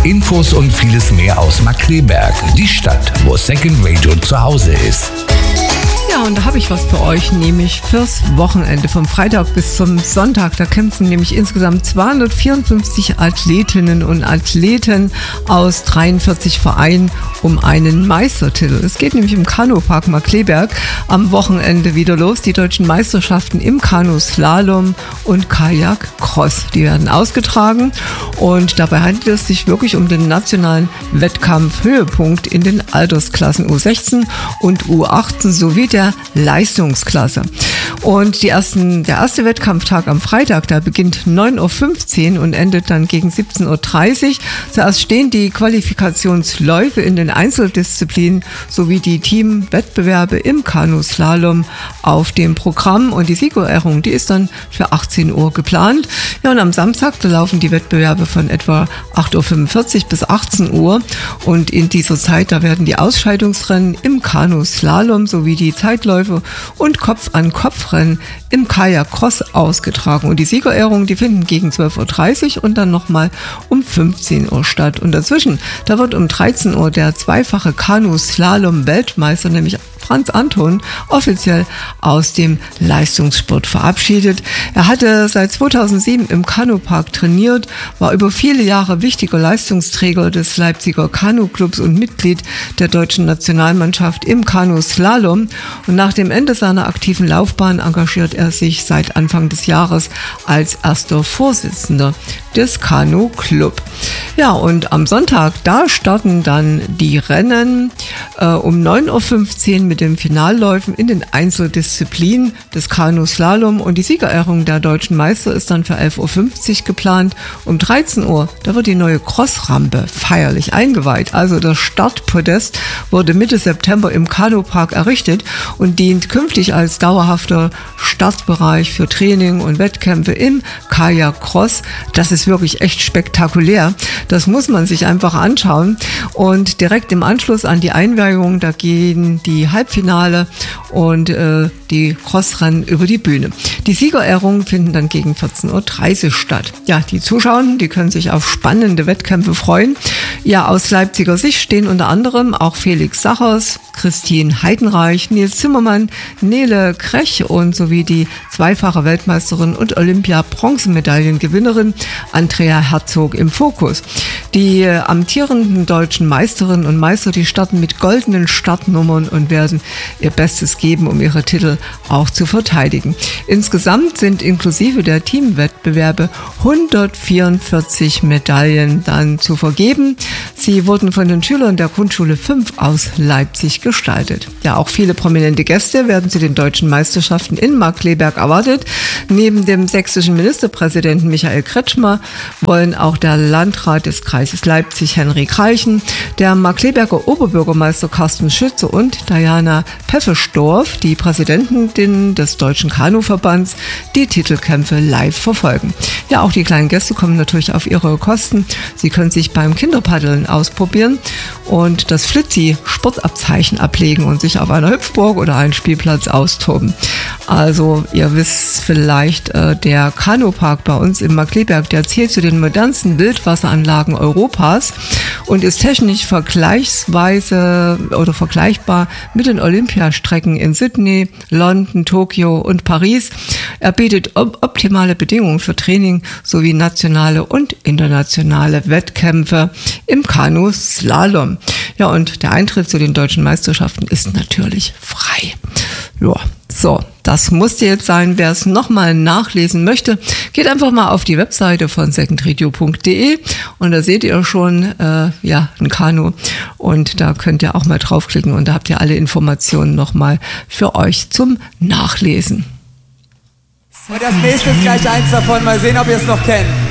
Infos und vieles mehr aus Markkleeberg, die Stadt, wo Second Radio zu Hause ist. Ja, und da habe ich was für euch, nämlich fürs Wochenende vom Freitag bis zum Sonntag. Da kämpfen nämlich insgesamt 254 Athletinnen und Athleten aus 43 Vereinen um einen Meistertitel. Es geht nämlich im Kanupark Markkleeberg am Wochenende wieder los. Die deutschen Meisterschaften im Kanuslalom und Kajak-Cross. Die werden ausgetragen und dabei handelt es sich wirklich um den nationalen Wettkampf-Höhepunkt in den Altersklassen U16 und U18 sowie der Leistungsklasse. Und der erste Wettkampftag am Freitag, der beginnt 9.15 Uhr und endet dann gegen 17.30 Uhr. Zuerst stehen die Qualifikationsläufe in den Einzeldisziplinen sowie die Teamwettbewerbe im Kanuslalom auf dem Programm und die Siegerehrung, die ist dann für 18 Uhr geplant. Ja, und am Samstag, da laufen die Wettbewerbe von etwa 8.45 Uhr bis 18 Uhr und in dieser Zeit, da werden die Ausscheidungsrennen im Kanuslalom sowie die Zeitläufe und Kopf-an-Kopf-Rennen im Kajak-Cross ausgetragen. Und die Siegerehrungen, die finden gegen 12.30 Uhr und dann nochmal um 15 Uhr statt. Und dazwischen, da wird um 13 Uhr der zweifache Kanuslalom-Weltmeister, nämlich Franz Anton, offiziell aus dem Leistungssport verabschiedet. Er hatte seit 2007 im Kanupark trainiert, war über viele Jahre wichtiger Leistungsträger des Leipziger Kanuclubs und Mitglied der deutschen Nationalmannschaft im Kanuslalom. Und nach dem Ende seiner aktiven Laufbahn engagiert er sich seit Anfang des Jahres als erster Vorsitzender des Kanu-Club. Ja, und am Sonntag, da starten dann die Rennen um 9.15 Uhr mit den Finalläufen in den Einzeldisziplinen des Kanuslalom und die Siegerehrung der deutschen Meister ist dann für 11.50 Uhr geplant. Um 13 Uhr, da wird die neue Crossrampe feierlich eingeweiht. Also das Startpodest wurde Mitte September im Kanupark errichtet und dient künftig als dauerhafter Startbereich für Training und Wettkämpfe im Kajak-Cross. Das ist wirklich echt spektakulär. Das muss man sich einfach anschauen. Und direkt im Anschluss an die Einweihung, da gehen die Halbfinale und die Crossrennen über die Bühne. Die Siegerehrungen finden dann gegen 14.30 Uhr statt. Ja, die Zuschauer, die können sich auf spannende Wettkämpfe freuen. Ja, aus Leipziger Sicht stehen unter anderem auch Felix Sachers, Christine Heidenreich, Nils Zimmermann, Nele Krech und sowie die zweifache Weltmeisterin und Olympia-Bronzemedaillengewinnerin Andrea Herzog im Fokus. Die amtierenden deutschen Meisterinnen und Meister, die starten mit goldenen Startnummern und werden ihr Bestes geben, um ihre Titel auch zu verteidigen. Insgesamt sind inklusive der Teamwettbewerbe 144 Medaillen dann zu vergeben. Sie wurden von den Schülern der Grundschule 5 aus Leipzig gestaltet. Ja, auch viele prominente Gäste werden zu den deutschen Meisterschaften in Markkleeberg erwartet. Neben dem sächsischen Ministerpräsidenten Michael Kretschmer wollen auch der Landrat des Kreises Leipzig Henrik Reichen, der Markkleeberger Oberbürgermeister Carsten Schütze und Diana Peffestorff, die Präsidentin des Deutschen Kanuverbands, die Titelkämpfe live verfolgen. Ja, auch die kleinen Gäste kommen natürlich auf ihre Kosten. Sie können sich beim Kinderpaddeln ausprobieren und das Flitzi-Sportabzeichen ablegen und sich auf einer Hüpfburg oder einem Spielplatz austoben. Also ihr wisst vielleicht, der Kanupark bei uns in Markkleeberg, der zählt zu den modernsten Wildwasseranlagen Europas und ist technisch vergleichsweise oder vergleichbar mit den Olympiastrecken in Sydney, London, Tokio und Paris. Er bietet optimale Bedingungen für Training sowie nationale und internationale Wettkämpfe im Kanuslalom. Ja, und der Eintritt zu den deutschen Meisterschaften ist natürlich frei. Ja, so, das musste jetzt sein. Wer es nochmal nachlesen möchte, geht einfach mal auf die Webseite von secondradio.de und da seht ihr schon ein Kanu und da könnt ihr auch mal draufklicken und da habt ihr alle Informationen nochmal für euch zum Nachlesen. Und das nächste ist gleich eins davon. Mal sehen, ob ihr es noch kennt.